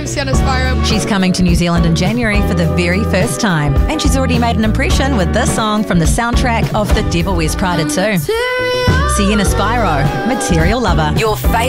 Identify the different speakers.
Speaker 1: name's Sienna Spyro.
Speaker 2: She's coming to New Zealand in January for the very first time, and she's already made an impression with this song from the soundtrack of The Devil Wears Prada 2. Sienna Spyro, Material Lover.
Speaker 3: Your favourite